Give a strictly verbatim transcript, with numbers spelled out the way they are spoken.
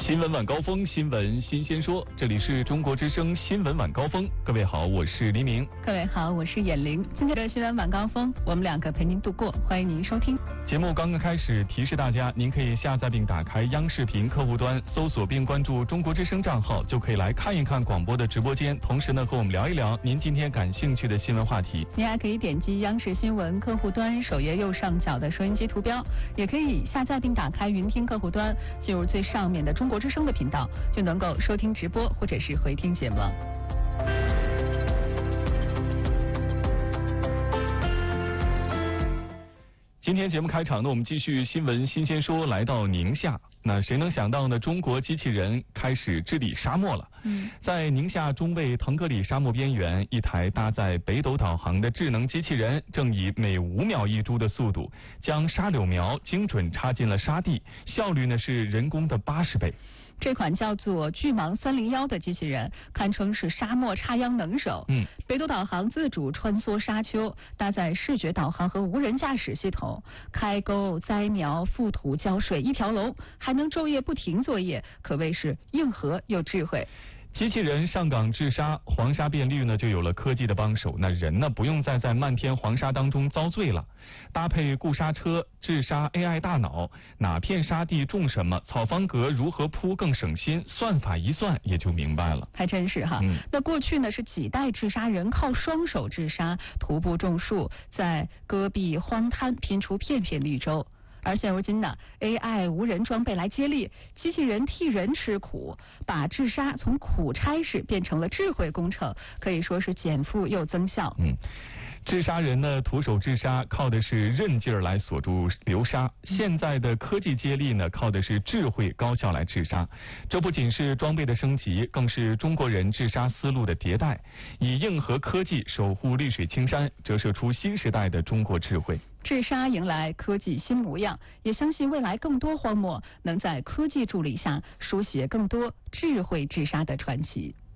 新闻晚高峰，新闻新鲜说，这里是中国之声新闻晚高峰。各位好，我是黎明。 各位好，我是眼玲。今天的新闻晚高峰，我们两个陪您度过，欢迎您收听。 节目刚刚开始，提示大家，您可以下载并打开央视频客户端，搜索并关注中国之声账号，就可以来看一看广播的直播间，同时呢和我们聊一聊您今天感兴趣的新闻话题。 您还可以点击央视新闻客户端首页右上角的收音机图标，也可以下载并打开云听客户端，进入最上面的中国之声的频道，就能够收听直播或者是回听节目。 今天节目开场呢，我们继续新闻新鲜说，来到宁夏。那谁能想到呢？中国机器人开始治理沙漠了。嗯，在宁夏中卫腾格里沙漠边缘，一台搭载北斗导航的智能机器人，正以每五秒一株的速度，将沙柳苗精准插进了沙地，效率呢是人工的八十倍。 这款叫做巨蟒三零一的机器人堪称是沙漠插秧能手。嗯，北斗导航自主穿梭沙丘，搭载视觉导航和无人驾驶系统，开沟、栽苗、覆土、浇水一条龙，还能昼夜不停作业，可谓是硬核又智慧。 机器人上岗治沙，黄沙变绿呢就有了科技的帮手，那人呢不用再在漫天黄沙当中遭罪了。搭配固沙车、治沙 A I 大脑，哪片沙地种什么，草方格如何铺更省心，算法一算也就明白了。 还真是哈。嗯、那过去呢是几代治沙人靠双手治沙，徒步种树，在戈壁荒滩拼出片片绿洲。而现如今呢 ，A I 无人装备来接力，机器人替人吃苦，把治沙从苦差事变成了智慧工程，可以说是减负又增效。嗯。 治沙人呢，徒手治沙靠的是韧劲儿来锁住流沙，现在的科技接力呢，靠的是智慧高效来治沙。这不仅是装备的升级，更是中国人治沙思路的迭代，以硬核科技守护绿水青山，折射出新时代的中国智慧。 治沙迎来科技新模样，也相信未来更多荒漠能在科技助力下书写更多智慧治沙的传奇。